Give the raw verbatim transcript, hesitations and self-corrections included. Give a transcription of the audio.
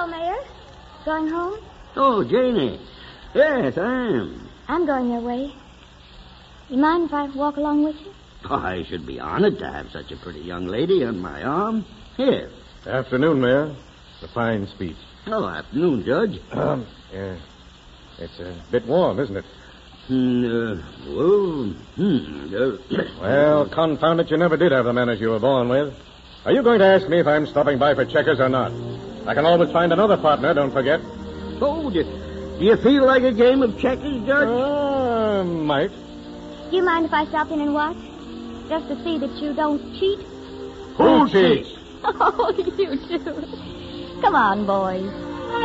Mayor. Going home? Oh, Janie. Yes, I am. I'm going your way. You mind if I walk along with you? Oh, I should be honored to have such a pretty young lady on my arm. Here. Afternoon, Mayor. It's a fine speech. Oh, afternoon, Judge. Um, yeah. It's a bit warm, isn't it? Hmm, uh, well, hmm, uh, Well, confound it, you never did have the manners you were born with. Are you going to ask me if I'm stopping by for checkers or not? I can always find another partner, don't forget. Oh, do, do you feel like a game of checkers, Judge? Uh, might. Do you mind if I stop in and watch? Just to see that you don't cheat? Who cheats? Oh, you do. Come on, boys.